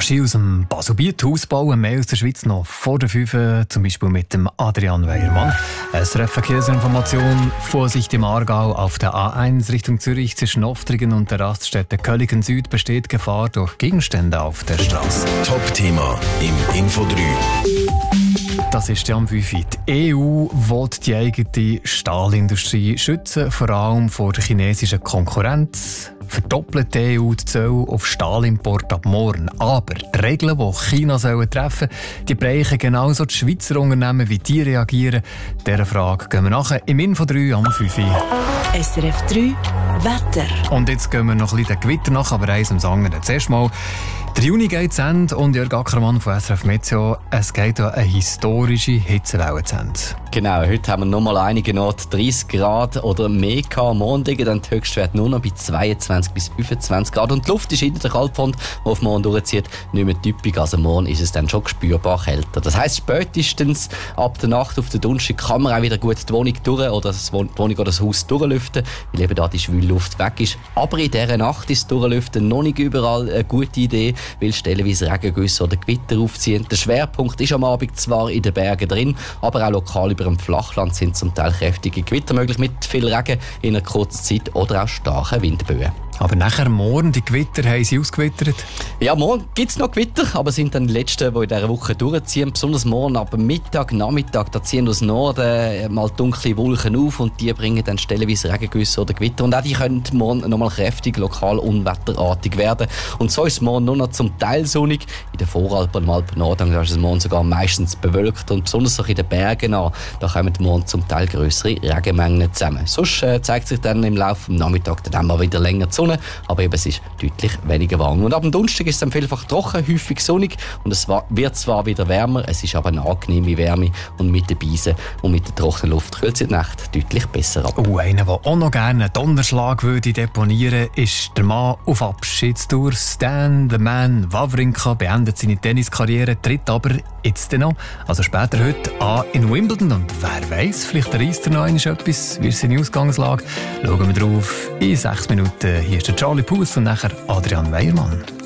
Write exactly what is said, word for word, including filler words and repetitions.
Ski aus dem Baselbiet ausbauen, mehr aus der Schweiz noch vor der fünf, zum Beispiel mit dem Adrian Weiermann. S R F-Verkehrsinformation: Vorsicht im Aargau auf der A eins Richtung Zürich zwischen Oftrigen und der Raststätte Kölligen Süd besteht Gefahr durch Gegenstände auf der Straße. Top-Thema im Info drei. Das ist ja am fünf. Die E U will die eigene Stahlindustrie schützen, vor allem vor der chinesischen Konkurrenz. Verdoppelt die E U die Zölle auf Stahlimport ab morgen. Aber die Regeln, die China sollen treffen sollen, die brechen genauso die Schweizer Unternehmen, wie die reagieren. Dieser Frage gehen wir nachher im Info drei am fünf. S R F drei Wetter. Und jetzt gehen wir noch ein bisschen den Gewitter nach, aber eins am Sagen. Zuerst mal, der Juni geht zu Ende und Jörg Ackermann von S R F Meteo, es geht um eine historische Hitzewelle zu Ende. Genau, heute haben wir noch mal einige Orte dreißig Grad oder mehr gehabt. Morgen liegen dann die Höchstwerte nur noch bei zweiundzwanzig bis fünfundzwanzig Grad. Und die Luft ist hinter der Kaltfront, die auf morgen durchzieht, nicht mehr typisch. Also morgen ist es dann schon spürbar kälter. Das heisst, spätestens ab der Nacht auf der Donnerstag kann man auch wieder gut die Wohnung durch oder das Wohn- die Wohnung oder das Haus durchlüften, weil eben da die schwüle Luft weg ist. Aber in dieser Nacht ist das Durchlüften noch nicht überall eine gute Idee, weil stellenweise Regengüsse oder Gewitter aufziehen. Der Schwerpunkt ist am Abend zwar in den Bergen drin, aber auch lokal über dem Flachland sind zum Teil kräftige Gewitter möglich mit viel Regen in einer kurzen Zeit oder auch starken Windböen. Aber nachher morgen, die Gewitter, haben sie ausgewittert? Ja, morgen gibt es noch Gewitter, aber sind dann die letzten, die in dieser Woche durchziehen. Besonders morgen ab Mittag, Nachmittag, da ziehen aus Norden mal dunkle Wolken auf und die bringen dann stellenweise Regengüsse oder Gewitter. Und auch die können morgen noch mal kräftig, lokal unwetterartig werden. Und so ist es morgen nur noch zum Teil sonnig. In den Voralpen und im Alpen-Norden ist es morgen sogar meistens bewölkt. Und besonders auch in den Bergen an, da kommen morgen zum Teil grössere Regenmengen zusammen. Sonst äh, zeigt sich dann im Laufe des Nachmittags dann mal wieder länger die Sonne. Aber eben, es ist deutlich weniger warm. Und ab dem Donnerstag ist es dann vielfach trocken, häufig sonnig und es wird zwar wieder wärmer, es ist aber eine angenehme Wärme und mit den Beisen und mit der trockenen Luft kühlt sich die Nacht deutlich besser ab. Oh, einer, der auch noch gerne einen Donnerschlag würde deponieren, ist der Mann auf Abschiedstour. Stan, the Man Wawrinka, beendet seine Tenniskarriere, tritt aber jetzt noch, also später heute, an in Wimbledon. Und wer weiss, vielleicht reisst er noch einmal etwas, wie ist seine Ausgangslage. Schauen wir drauf in sechs Minuten. Hier ist der Charlie Puth und nachher Adrian Weiermann.